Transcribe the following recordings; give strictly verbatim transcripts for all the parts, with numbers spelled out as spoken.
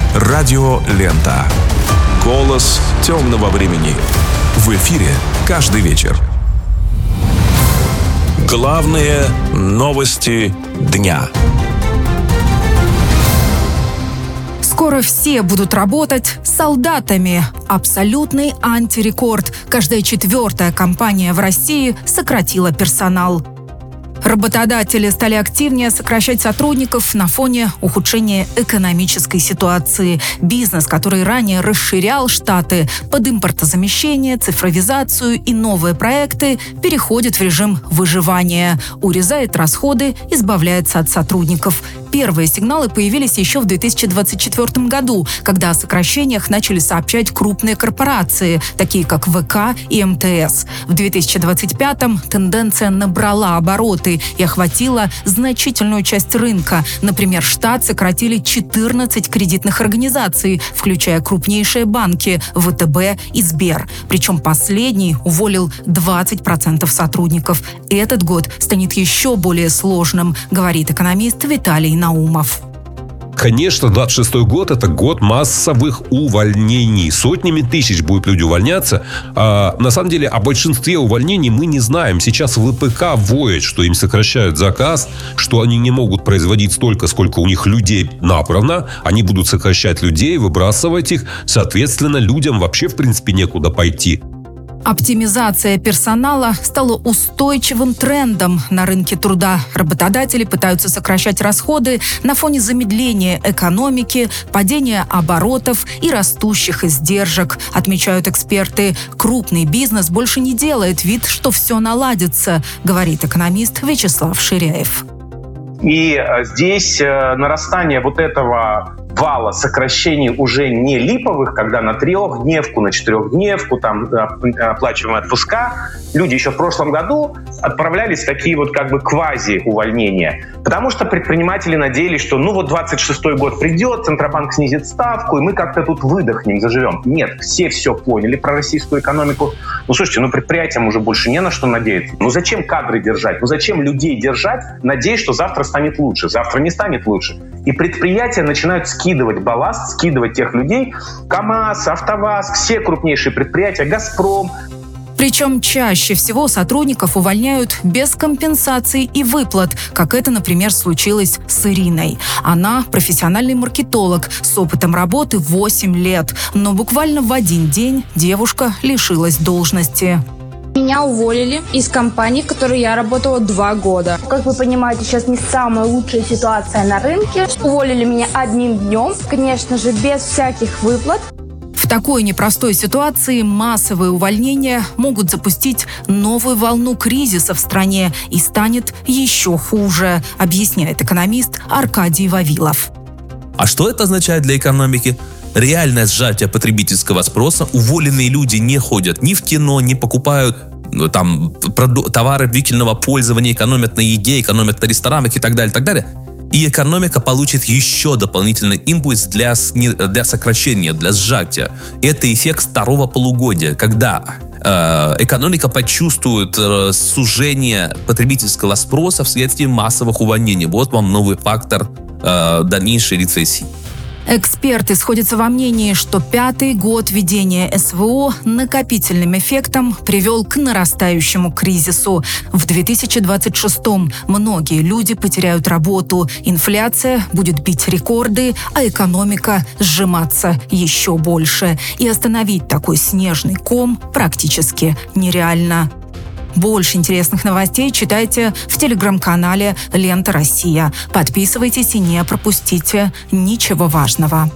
Радио Лента. Голос темного времени. В эфире каждый вечер. Главные новости дня. Скоро все будут работать солдатами. Абсолютный антирекорд. Каждая четвертая компания в России сократила персонал. Работодатели стали активнее сокращать сотрудников на фоне ухудшения экономической ситуации. Бизнес, который ранее расширял штаты под импортозамещение, цифровизацию и новые проекты, переходит в режим выживания, урезает расходы, избавляется от сотрудников. Первые сигналы появились еще в две тысячи двадцать четвёртом году, когда о сокращениях начали сообщать крупные корпорации, такие как ВК и МТС. В две тысячи двадцать пятом тенденция набрала обороты и охватила значительную часть рынка. Например, штат сократили четырнадцать кредитных организаций, включая крупнейшие банки ВТБ и Сбер. Причем последний уволил двадцать процентов сотрудников. Этот год станет еще более сложным, говорит экономист Виталий Наумов. Конечно, двадцать шестой год – это год массовых увольнений. Сотнями тысяч будут люди увольняться. А, на самом деле, о большинстве увольнений мы не знаем. Сейчас ВПК воет, что им сокращают заказ, что они не могут производить столько, сколько у них людей набрано. Они будут сокращать людей, выбрасывать их. Соответственно, людям вообще, в принципе, некуда пойти. Оптимизация персонала стала устойчивым трендом на рынке труда. Работодатели пытаются сокращать расходы на фоне замедления экономики, падения оборотов и растущих издержек, отмечают эксперты. Крупный бизнес больше не делает вид, что все наладится, говорит экономист Вячеслав Ширяев. И здесь нарастание вот этого вала сокращений уже не липовых, когда на трехдневку, на четырехдневку, там оплачиваемые отпуска, люди еще в прошлом году отправлялись в такие вот как бы квази-увольнения. Потому что предприниматели надеялись, что ну вот двадцать шестой год придет, Центробанк снизит ставку, и мы как-то тут выдохнем, заживем. Нет, все все поняли про российскую экономику. Ну, слушайте, ну предприятиям уже больше не на что надеяться. Ну зачем кадры держать? Ну зачем людей держать, надеясь, что завтра станет лучше? Завтра не станет лучше. И предприятия начинают скидывать балласт, скидывать тех людей. КАМАЗ, АвтоВАЗ, все крупнейшие предприятия, Газпром. Причем чаще всего сотрудников увольняют без компенсаций и выплат, как это, например, случилось с Ириной. Она профессиональный маркетолог с опытом работы восемь лет, но буквально в один день девушка лишилась должности. Меня уволили из компании, в которой я работала два года. Как вы понимаете, сейчас не самая лучшая ситуация на рынке. Уволили меня одним днем, конечно же, без всяких выплат. В такой непростой ситуации массовые увольнения могут запустить новую волну кризиса в стране и станет еще хуже, объясняет экономист Аркадий Вавилов. А что это означает для экономики? Реальное сжатие потребительского спроса. Уволенные люди не ходят ни в кино, не покупают там товары длительного пользования, экономят на еде, экономят на ресторанах и так далее, так далее. И экономика получит еще дополнительный импульс для, для сокращения, для сжатия. Это эффект второго полугодия, когда э, экономика почувствует э, сужение потребительского спроса вследствие массовых увольнений. Вот вам новый фактор э, дальнейшей рецессии. Эксперты сходятся во мнении, что пятый год ведения СВО накопительным эффектом привел к нарастающему кризису. В две тысячи двадцать шестом многие люди потеряют работу, инфляция будет бить рекорды, а экономика сжиматься еще больше. И остановить такой снежный ком практически нереально. Больше интересных новостей читайте в телеграм-канале «Лента Россия». Подписывайтесь и не пропустите ничего важного.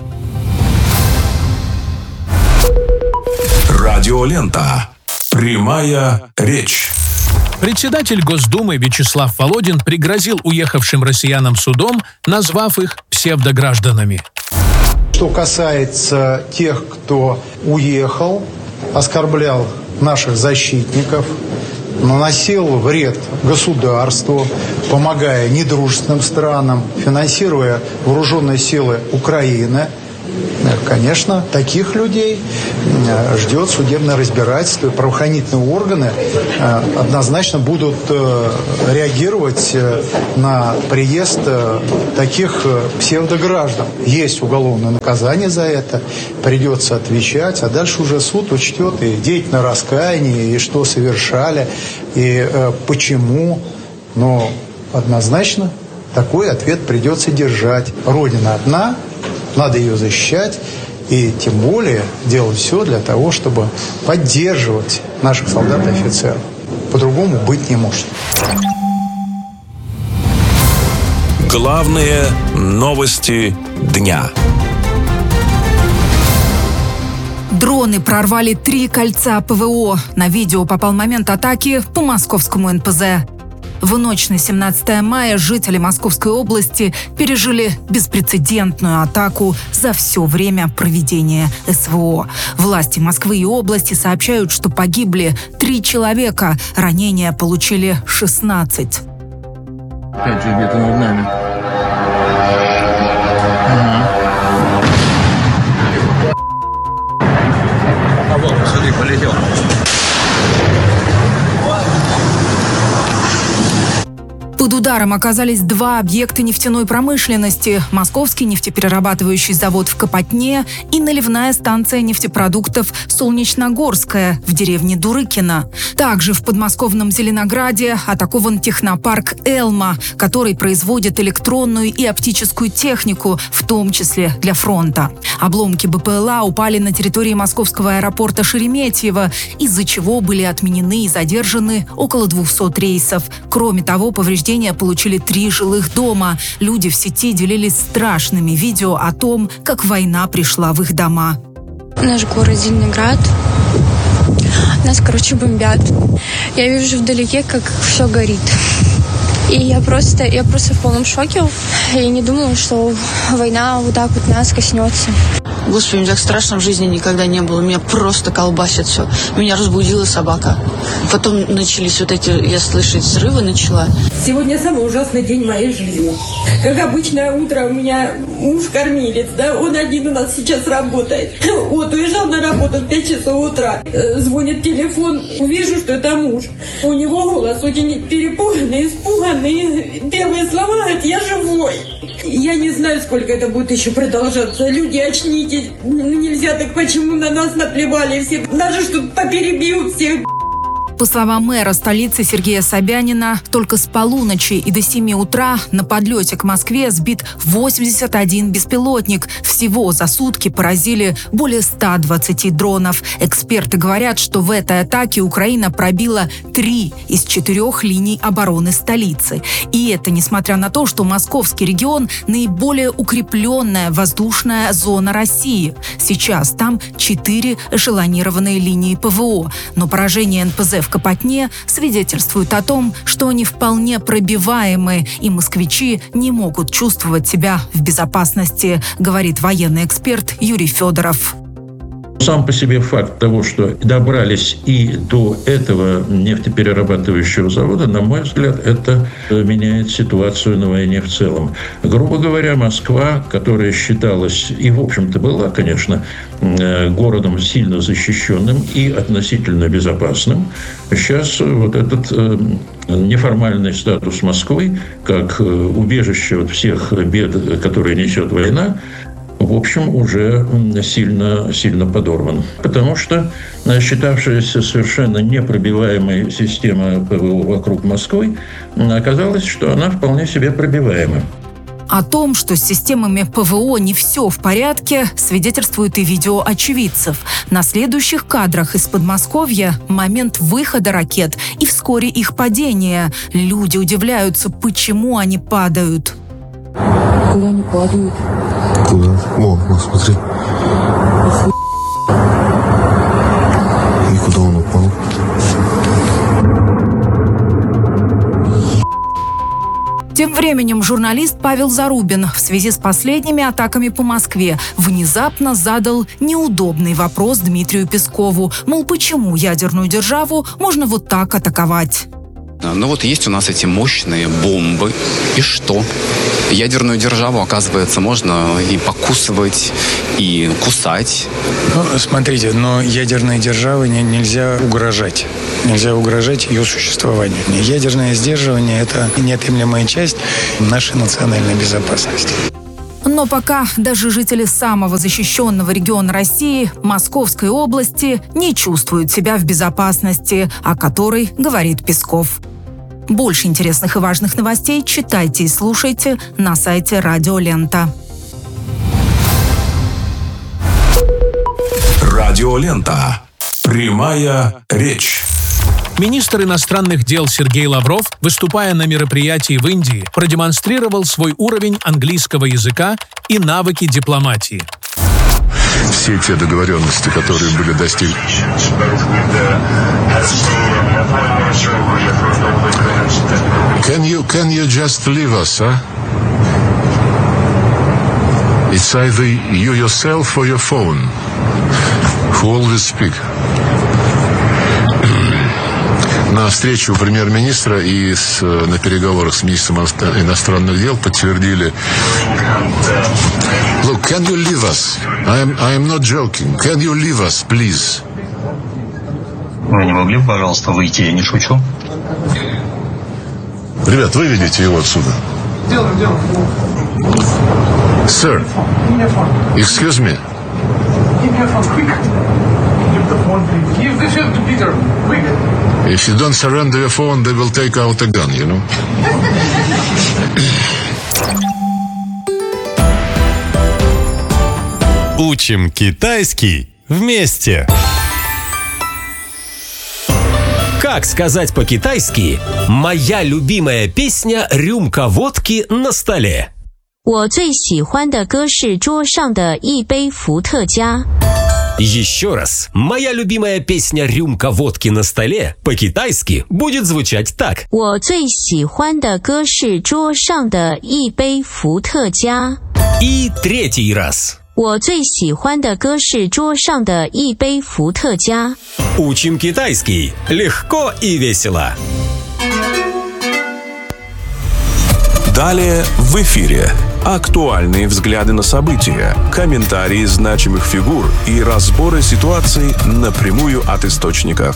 Радио Лента. Прямая речь. Председатель Госдумы Вячеслав Володин пригрозил уехавшим россиянам судом, назвав их псевдогражданами. Что касается тех, кто уехал, оскорблял наших защитников, наносил вред государству, помогая недружественным странам, финансируя вооруженные силы Украины, конечно, таких людей ждет судебное разбирательство, и правоохранительные органы однозначно будут реагировать на приезд таких псевдограждан. Есть уголовное наказание за это, придется отвечать, а дальше уже суд учтет и деятельное раскаяние, и что совершали, и почему. Но однозначно такой ответ придется держать. Родина одна, надо ее защищать, и тем более делать все для того, чтобы поддерживать наших солдат и офицеров. По-другому быть не может. Главные новости дня. Дроны прорвали три кольца ПВО. На видео попал момент атаки по московскому эн пэ зэ. В ночь на семнадцатое мая жители Московской области пережили беспрецедентную атаку за все время проведения эс вэ о. Власти Москвы и области сообщают, что погибли три человека, ранения получили шестнадцать. Опять же где-то над нами. А вот, смотри, полетел. Под ударом оказались два объекта нефтяной промышленности – московский нефтеперерабатывающий завод в Копотне и наливная станция нефтепродуктов «Солнечногорская» в деревне Дурыкино. Также в подмосковном Зеленограде атакован технопарк «Элма», который производит электронную и оптическую технику, в том числе для фронта. Обломки бэ пэ эл а упали на территории московского аэропорта Шереметьево, из-за чего были отменены и задержаны около двухсот рейсов. Кроме того, повреждения получили три жилых дома. Люди в сети делились страшными видео о том, как война пришла в их дома. Наш город Зеленоград. Нас, короче, бомбят. Я вижу вдалеке, как все горит. И я просто, я просто в полном шоке. Я не думала, что война вот так вот нас коснется. Господи, мне так страшно в жизни никогда не было. Меня просто колбасит все. Меня разбудила собака. Потом начались вот эти, я слышать, взрывы начала. Сегодня самый ужасный день в моей жизни. Как обычное утро у меня муж кормилец, да, он один у нас сейчас работает. Вот, уезжал на работу в пять часов утра. Звонит телефон, вижу, что это муж. У него голос очень перепуганный, испуганный. Первые слова говорят: я живой. Я не знаю, сколько это будет еще продолжаться. Люди, очнитесь. Нельзя так, почему на нас наплевали все. Даже что поперебьют всех. По словам мэра столицы Сергея Собянина, только с полуночи и до семи утра на подлете к Москве сбит восемьдесят один беспилотник. Всего за сутки поразили более ста двадцати дронов. Эксперты говорят, что в этой атаке Украина пробила три из четырех линий обороны столицы. И это несмотря на то, что московский регион – наиболее укрепленная воздушная зона России. Сейчас там четыре эшелонированные линии пэ вэ о. Но поражение эн пэ зэ в Копотне свидетельствует о том, что они вполне пробиваемы, и москвичи не могут чувствовать себя в безопасности, говорит военный эксперт Юрий Федоров. Сам по себе факт того, что добрались и до этого нефтеперерабатывающего завода, на мой взгляд, это меняет ситуацию на войне в целом. Грубо говоря, Москва, которая считалась и, в общем-то, была, конечно, городом сильно защищенным и относительно безопасным, сейчас вот этот неформальный статус Москвы, как убежище от всех бед, которые несет война, в общем, уже сильно, сильно подорван. Потому что считавшаяся совершенно непробиваемой система пэ вэ о вокруг Москвы, оказалось, что она вполне себе пробиваема. О том, что с системами пэ вэ о не все в порядке, свидетельствует и видео очевидцев. На следующих кадрах из Подмосковья момент выхода ракет и вскоре их падения. Люди удивляются, почему они падают. Куда они падают? Куда? О, о, смотри. И куда он упал? Тем временем журналист Павел Зарубин в связи с последними атаками по Москве внезапно задал неудобный вопрос Дмитрию Пескову. Мол, почему ядерную державу можно вот так атаковать? Ну вот есть у нас эти мощные бомбы. И что? Ядерную державу, оказывается, можно и покусывать, и кусать. Ну, смотрите, но ядерной державе не, нельзя угрожать. Нельзя угрожать ее существованию. Ядерное сдерживание – это неотъемлемая часть нашей национальной безопасности. Но пока даже жители самого защищенного региона России, Московской области, не чувствуют себя в безопасности, о которой говорит Песков. Больше интересных и важных новостей читайте и слушайте на сайте Радио Лента. Радио Лента. Прямая речь. Министр иностранных дел Сергей Лавров, выступая на мероприятии в Индии, продемонстрировал свой уровень английского языка и навыки дипломатии. Все те договоренности, которые были достигнуты. Can you, can you just leave us, huh? It's either you yourself or your phone who always speak. На встрече у премьер-министра и с, на переговорах с министром иностранных дел подтвердили. Look, can you leave us? I am, I am not joking. Can you leave us, please? Вы не могли бы, пожалуйста, выйти? Я не шучу. Ребят, выведите его отсюда. Делаем, делаем. Sir, excuse me. Give me a phone, quick. Give the phone, please. Give the phone to Peter, quick. If you don't surrender your phone, they will take out a gun, you know. Учим китайский вместе. Как сказать по-китайски «Моя любимая песня «Рюмка водки на столе»?» 我最喜欢的歌是桌上的一杯伏特加。 Еще раз. Моя любимая песня «Рюмка водки на столе» по-китайски будет звучать так. 我最喜欢的歌是桌上的一杯伏特加。 И третий раз. 我最喜欢的歌是桌上的一杯伏特加。 Учим китайский. Легко и весело. Далее в эфире. Актуальные взгляды на события, комментарии значимых фигур и разборы ситуаций напрямую от источников.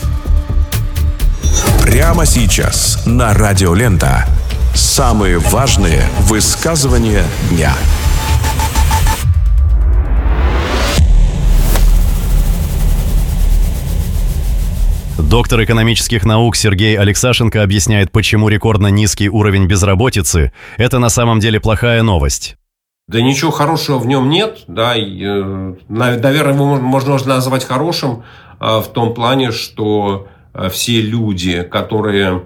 Прямо сейчас на Радио Лента. Самые важные высказывания дня. Доктор экономических наук Сергей Алексашенко объясняет, почему рекордно низкий уровень безработицы – это на самом деле плохая новость. Да ничего хорошего в нем нет. Да, и, наверное, его можно назвать хорошим в том плане, что все люди, которые,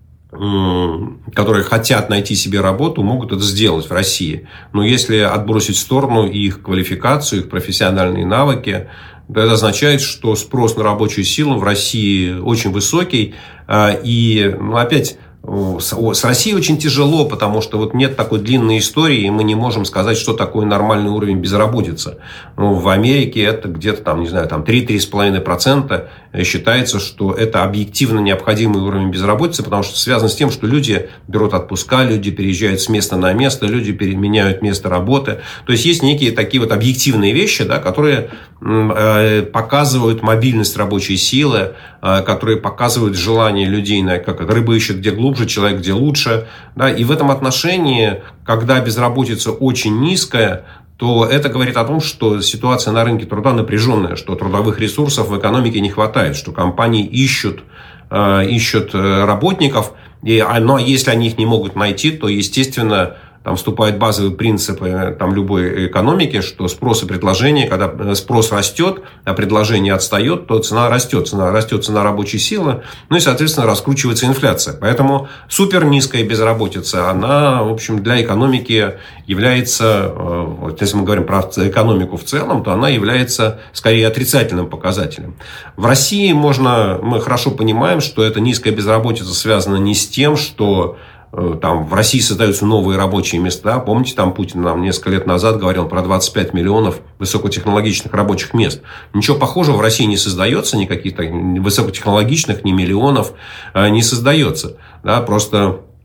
которые хотят найти себе работу, могут это сделать в России. Но если отбросить в сторону их квалификацию, их профессиональные навыки, это означает, что спрос на рабочую силу в России очень высокий. И, ну, опять, с Россией очень тяжело, потому что вот нет такой длинной истории, и мы не можем сказать, что такое нормальный уровень безработицы. Ну, в Америке это где-то там, не знаю, там три-три с половиной процента считается, что это объективно необходимый уровень безработицы, потому что связано с тем, что люди берут отпуска, люди переезжают с места на место, люди меняют место работы. То есть есть некие такие вот объективные вещи, да, которые показывают мобильность рабочей силы, которые показывают желание людей, как рыба ищет где глубже, человек где лучше. Да, и в этом отношении, когда безработица очень низкая, то это говорит о том, что ситуация на рынке труда напряженная, что трудовых ресурсов в экономике не хватает, что компании ищут, ищут работников, и, но если они их не могут найти, то, естественно, там вступают базовые принципы там, любой экономики, что спрос и предложение, когда спрос растет, а предложение отстает, то цена растет, цена растет цена рабочей силы, ну и, соответственно, раскручивается инфляция. Поэтому супер низкая безработица, она, в общем, для экономики является, вот если мы говорим про экономику в целом, то она является скорее отрицательным показателем. В России можно, мы хорошо понимаем, что эта низкая безработица связана не с тем, что там в России создаются новые рабочие места. Помните, там Путин нам несколько лет назад говорил про двадцать пять миллионов высокотехнологичных рабочих мест. Ничего похожего в России не создается, никаких высокотехнологичных, ни миллионов не создается. Да, просто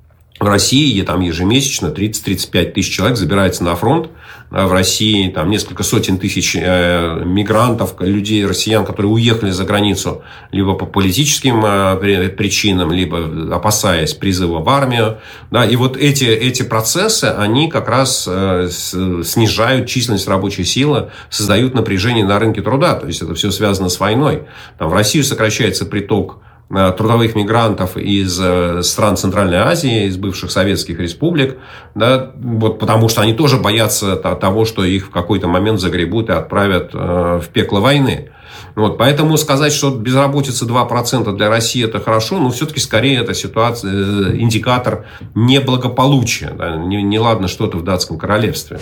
В России там ежемесячно тридцать-тридцать пять тысяч человек забирается на фронт. В России там несколько сотен тысяч э, мигрантов, людей, россиян, которые уехали за границу либо по политическим э, причинам, либо опасаясь призыва в армию. Да, и вот эти, эти процессы, они как раз э, с, снижают численность рабочей силы, создают напряжение на рынке труда. То есть это все связано с войной. Там в Россию сокращается приток трудовых мигрантов из стран Центральной Азии, из бывших советских республик, да, вот потому что они тоже боятся того, что их в какой-то момент загребут и отправят в пекло войны. Вот, поэтому сказать, что безработица два процента для России это хорошо, но все-таки скорее это ситуация, индикатор неблагополучия. Да, не, не ладно что-то в датском королевстве.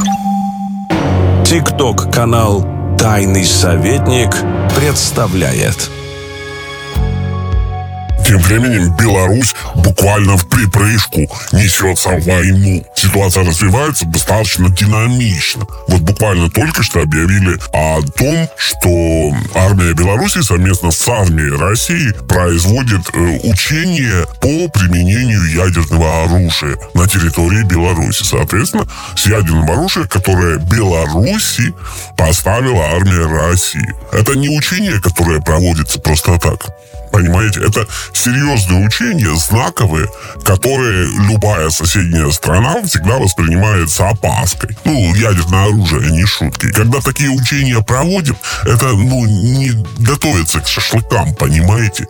ТикТок-канал «Тайный советник» представляет. Тем временем Беларусь буквально в припрыжку несется в войну. Ситуация развивается достаточно динамично. Вот буквально только что объявили о том, что армия Беларуси совместно с армией России производит э, учения по применению ядерного оружия на территории Беларуси. Соответственно, с ядерным оружием, которое Беларуси поставила армия России. Это не учение, которое проводится просто так. Понимаете, это серьезные учения, знаковые, которые любая соседняя страна всегда воспринимает с опаской. Ну, ядерное оружие, не шутки. И когда такие учения проводим, это, ну, не готовится к шашлыкам, понимаете?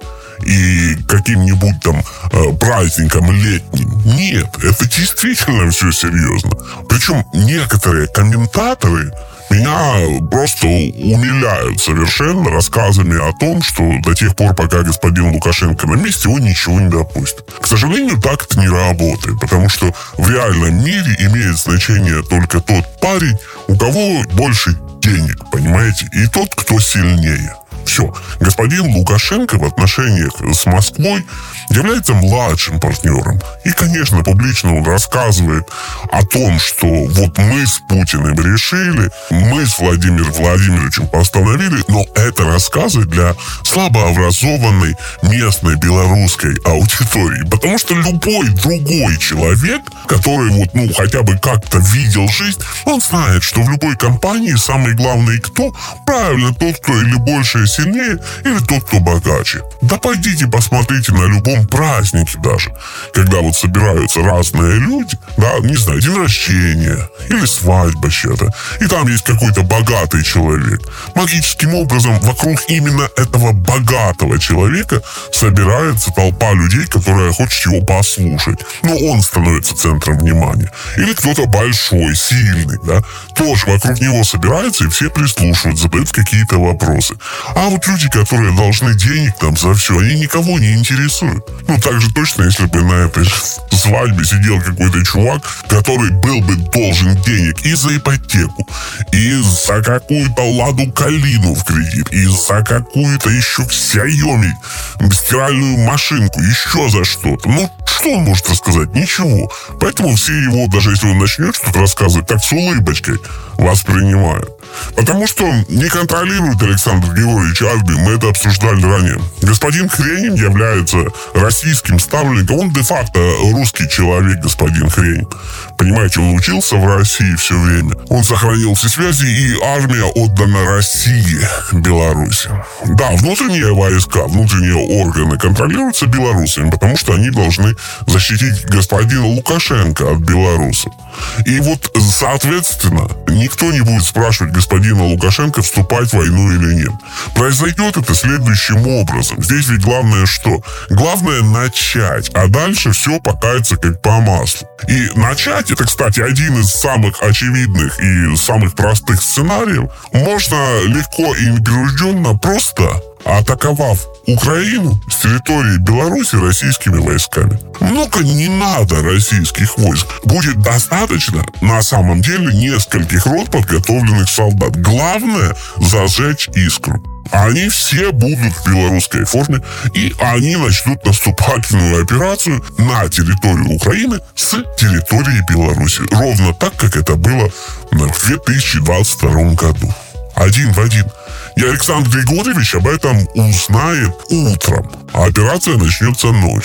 И каким-нибудь там э, праздникам летним. Нет, это действительно все серьезно. Причем некоторые комментаторы меня просто умиляют совершенно рассказами о том, что до тех пор, пока господин Лукашенко на месте, он ничего не допустит. К сожалению, так это не работает, потому что в реальном мире имеет значение только тот парень, у кого больше денег, понимаете, и тот, кто сильнее. Все. Господин Лукашенко в отношениях с Москвой является младшим партнером. И, конечно, публично он рассказывает о том, что вот мы с Путиным решили, мы с Владимиром Владимировичем постановили, но это рассказы для слабообразованной местной белорусской аудитории. Потому что любой другой человек, который вот, ну, хотя бы как-то видел жизнь, он знает, что в любой компании самый главный кто? Правильно, тот, кто или больше сильнее, или тот, кто богаче. Да пойдите посмотрите на любом празднике даже, когда вот собираются разные люди, да, не знаю, день рождения или свадьба чья-то, и там есть какой-то богатый человек. Магическим образом вокруг именно этого богатого человека собирается толпа людей, которая хочет его послушать. Но он становится центром внимания. Или кто-то большой, сильный, да, тоже вокруг него собирается, и все прислушивают, задают какие-то вопросы. А вот люди, которые должны денег там за все, они никого не интересуют. Ну, так же точно, если бы на этой свадьбе сидел какой-то чувак, который был бы должен денег и за ипотеку, и за какую-то Ладу Калину в кредит, и за какую-то еще Xiaomi, стиральную машинку, еще за что-то. Ну, что он может рассказать? Ничего. Поэтому все его, даже если он начнет что-то рассказывать, так с улыбочкой воспринимают. Потому что не контролирует Александр Григорьевич армию, мы это обсуждали ранее. Господин Хренин является российским ставленником, он де-факто русский человек, господин Хренин. Понимаете, он учился в России все время, он сохранил все связи, и армия отдана России, Беларуси. Да, внутренние войска, внутренние органы контролируются белорусами, потому что они должны защитить господина Лукашенко от белорусов. И вот, соответственно, никто не будет спрашивать господина Лукашенко, вступать в войну или нет. Произойдет это следующим образом. Здесь ведь главное что? Главное начать, а дальше все покатится как по маслу. И начать, это, кстати, один из самых очевидных и самых простых сценариев, можно легко и непринужденно, просто атаковав Украину с территории Беларуси российскими войсками. Много не надо российских войск. Будет достаточно, на самом деле, нескольких рот подготовленных солдат. Главное — зажечь искру. Они все будут в белорусской форме, и они начнут наступательную операцию на территорию Украины с территории Беларуси. Ровно так, как это было в две тысячи двадцать втором году. Один в один. И Александр Григорьевич об этом узнает утром, а операция начнется ночью.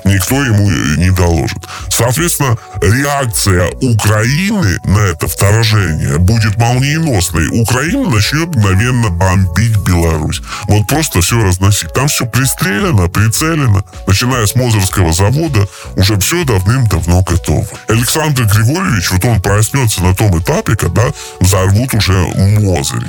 никто ему не доложит. Соответственно, реакция Украины на это вторжение будет молниеносной. Украина начнет мгновенно бомбить Беларусь. Вот просто все разносить. Там все пристрелено, прицелено. Начиная с Мозырского завода, уже все давным-давно готово. Александр Григорьевич, вот он проснется на том этапе, когда взорвут уже Мозырь.